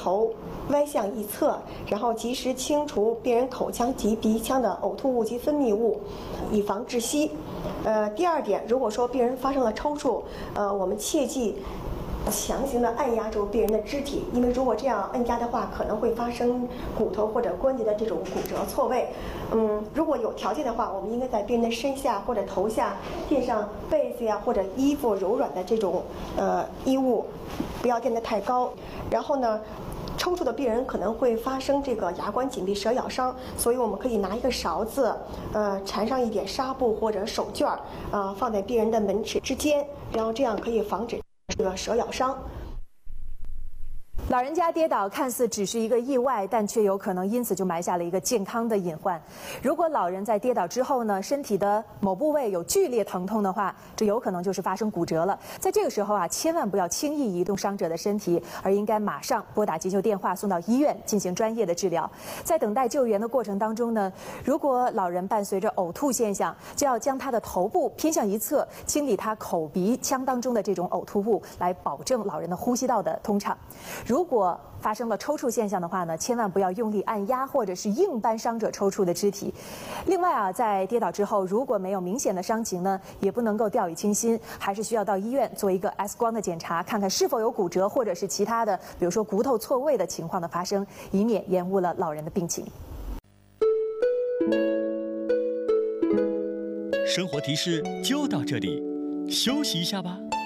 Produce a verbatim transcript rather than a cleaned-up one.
头歪向一侧，然后及时清除病人口腔及鼻腔的呕吐物及分泌物，以防窒息。呃，第二点，如果说病人发生了抽搐，呃，我们切记强行的按压住病人的肢体，因为如果这样按压的话，可能会发生骨头或者关节的这种骨折错位。嗯，如果有条件的话，我们应该在病人的身下或者头下垫上被子呀或者衣服柔软的这种呃衣物，不要垫得太高。然后呢，抽搐的病人可能会发生这个牙关紧闭舌咬伤，所以我们可以拿一个勺子，呃，缠上一点纱布或者手绢，啊、呃，放在病人的门齿之间，然后这样可以防止这个舌咬伤。 老人家跌倒看似只是一个意外，但却有可能因此就埋下了一个健康的隐患。如果老人在跌倒之后呢，身体的某部位有剧烈疼痛的话，这有可能就是发生骨折了。在这个时候啊，千万不要轻易移动伤者的身体，而应该马上拨打急救电话送到医院进行专业的治疗。在等待救援的过程当中呢，如果老人伴随着呕吐现象，就要将他的头部偏向一侧，清理他口鼻腔当中的这种呕吐物，来保证老人的呼吸道的通畅。如果发生了抽搐现象的话呢，千万不要用力按压或者是硬扳伤者抽搐的肢体。另外啊，在跌倒之后，如果没有明显的伤情呢，也不能够掉以轻心，还是需要到医院做一个 X 光的检查，看看是否有骨折或者是其他的，比如说骨头错位的情况的发生，以免延误了老人的病情。 生活提示就到这里，休息一下吧。